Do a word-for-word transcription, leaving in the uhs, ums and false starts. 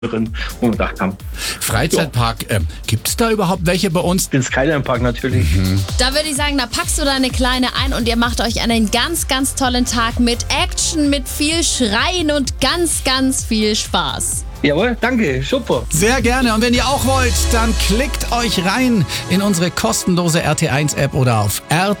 drin, wo wir gedacht haben. Freizeitpark, äh, gibt es da überhaupt welche bei uns? Den Skyline Park natürlich. Mhm. Da würde ich sagen, da packst du deine Kleine ein und ihr macht euch einen ganz, ganz tollen Tag mit Action, mit viel Schreien und ganz, ganz viel Spaß. Jawohl, danke, super. Sehr gerne. Und wenn ihr auch wollt, dann klickt euch rein in unsere kostenlose R T eins App oder auf r